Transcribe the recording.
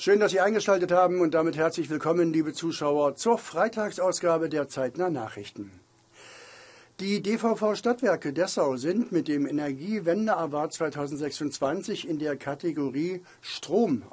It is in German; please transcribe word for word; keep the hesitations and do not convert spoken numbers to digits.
Schön, dass Sie eingeschaltet haben und damit herzlich willkommen, liebe Zuschauer, zur Freitagsausgabe der Zeitnah Nachrichten. Die D V V-Stadtwerke Dessau sind mit dem Energiewende Award zweitausendsechsundzwanzig in der Kategorie Strom